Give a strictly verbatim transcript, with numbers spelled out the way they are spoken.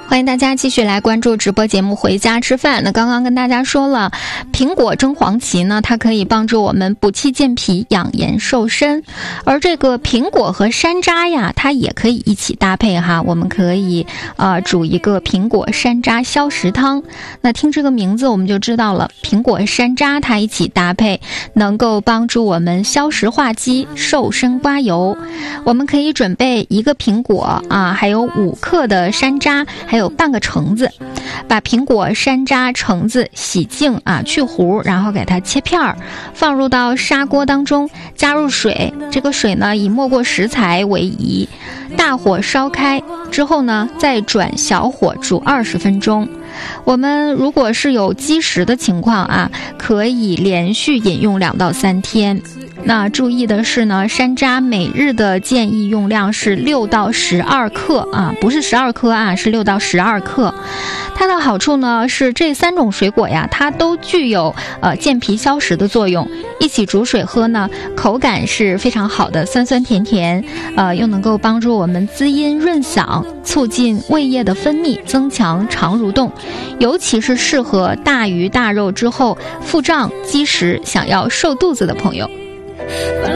欢迎大家继续来关注直播节目回家吃饭。那刚刚跟大家说了，苹果蒸黄芪呢，它可以帮助我们补气健脾、养颜瘦身。而这个苹果和山楂呀，它也可以一起搭配哈。我们可以呃煮一个苹果山楂消食汤。那听这个名字我们就知道了，苹果山楂它一起搭配，能够帮助我们消食化积、瘦身刮油。我们可以准备一个苹果啊，还有五克的山楂，还有半个橙子，把苹果、山楂、橙子洗净啊，去核，然后给它切片儿，放入到砂锅当中，加入水，这个水呢以没过食材为宜，大火烧开之后呢，再转小火煮二十分钟。我们如果是有积食的情况啊，可以连续饮用两到三天。那注意的是呢，山楂每日的建议用量是六到十二克啊，不是十二颗啊，是六到十二克。它的好处呢是这三种水果呀，它都具有呃健脾消食的作用。一起煮水喝呢，口感是非常好的，酸酸甜甜，呃，又能够帮助我们滋阴润嗓，促进胃液的分泌，增强肠蠕动，尤其是适合大鱼大肉之后腹胀积食，想要瘦肚子的朋友。